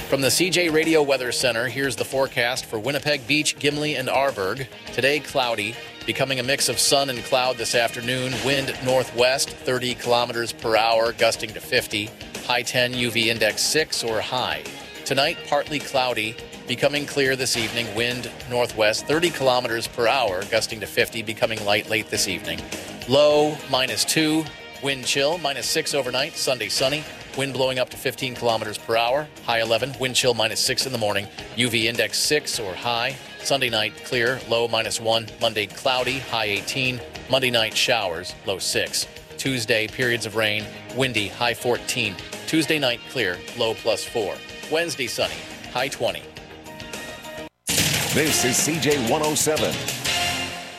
From the CJ Radio Weather Center, here's the forecast for Winnipeg Beach, Gimli, and Arborg. Today, cloudy, becoming a mix of sun and cloud this afternoon. Wind northwest, 30 kilometers per hour, gusting to 50. High 10, UV index 6 or high. Tonight, partly cloudy, becoming clear this evening. Wind northwest, 30 kilometers per hour, gusting to 50, becoming light late this evening. Low, -2. Wind chill, -6 overnight. Sunday, sunny. Wind blowing up to 15 kilometers per hour. High 11. Wind chill -6 in the morning. UV index 6 or high. Sunday night, clear. Low -1. Monday, cloudy. High 18. Monday night, showers. Low 6. Tuesday, periods of rain. Windy. High 14. Tuesday night, clear. Low +4. Wednesday, sunny. High 20. This is CJ 107.